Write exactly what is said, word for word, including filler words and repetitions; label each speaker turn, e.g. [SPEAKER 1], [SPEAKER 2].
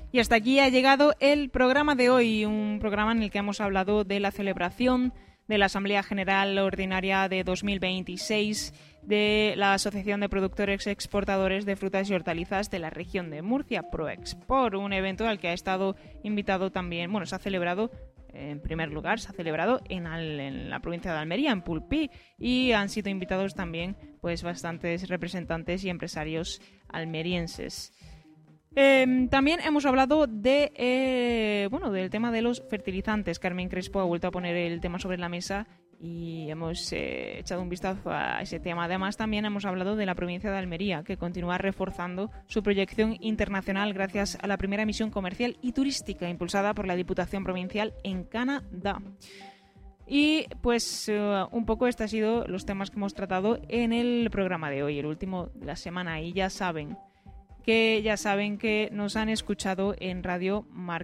[SPEAKER 1] Y hasta aquí ha llegado el programa de hoy, un programa en el que hemos hablado de la celebración de la Asamblea General Ordinaria de dos mil veintiséis de la Asociación de Productores Exportadores de Frutas y Hortalizas de la región de Murcia, ProExport, un evento al que ha estado invitado también, bueno, se ha celebrado, en primer lugar, se ha celebrado en, Al, en la provincia de Almería, en Pulpí, y han sido invitados también pues bastantes representantes y empresarios almerienses. Eh, también hemos hablado de eh, bueno del tema de los fertilizantes. Carmen Crespo ha vuelto a poner el tema sobre la mesa y hemos eh, echado un vistazo a ese tema. Además, también hemos hablado de la provincia de Almería, que continúa reforzando su proyección internacional gracias a la primera misión comercial y turística impulsada por la Diputación Provincial en Canadá. Y pues uh, un poco estos han sido los temas que hemos tratado en el programa de hoy, el último de la semana. Y ya saben que ya saben que nos han escuchado en Radio Marca.